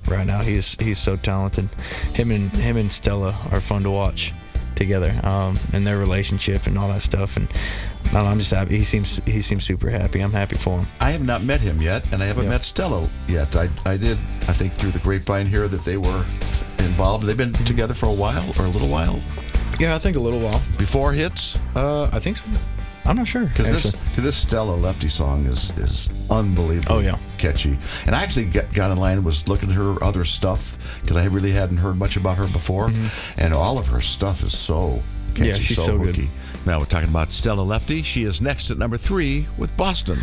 right now. He's so talented. Him and Stella are fun to watch together, and their relationship and all that stuff. And I'm just happy. He seems super happy. I'm happy for him. I have not met him yet, and I haven't met Stella yet. I did, I think, through the grapevine here that they were involved. They've been together for a while, or a little while? Yeah, I think a little while. Before Hits? I think so. I'm not sure. Because this Stella Lefty song is unbelievably catchy. And I actually got in line and was looking at her other stuff, because I really hadn't heard much about her before. And all of her stuff is so catchy, yeah, she's so hooky. good. Now we're talking about Stella Lefty. She is next at number 3 with Boston.